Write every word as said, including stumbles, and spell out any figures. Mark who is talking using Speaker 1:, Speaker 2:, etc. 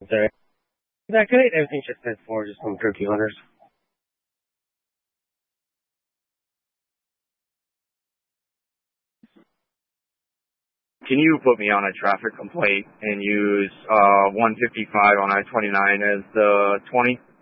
Speaker 1: Sorry. Is that good? Everything's just meant for just some turkey hunters.
Speaker 2: Can you put me on a traffic complaint and use uh, one fifty-five on I twenty-nine as the twenty?